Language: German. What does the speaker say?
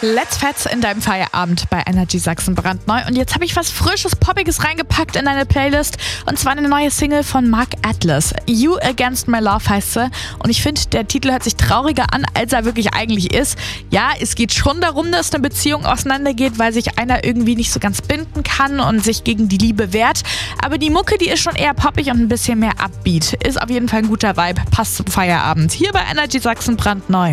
Let's Fetz in deinem Feierabend bei Energy Sachsen brandneu. Und jetzt habe ich was Frisches, Poppiges reingepackt in deine Playlist. Und zwar eine neue Single von Mark Atlas. You Against My Love heißt sie. Und ich finde, der Titel hört sich trauriger an, als er wirklich eigentlich ist. Ja, es geht schon darum, dass eine Beziehung auseinandergeht, weil sich einer irgendwie nicht so ganz binden kann und sich gegen die Liebe wehrt. Aber die Mucke, die ist schon eher poppig und ein bisschen mehr Upbeat. Ist auf jeden Fall ein guter Vibe. Passt zum Feierabend. Hier bei Energy Sachsen brandneu.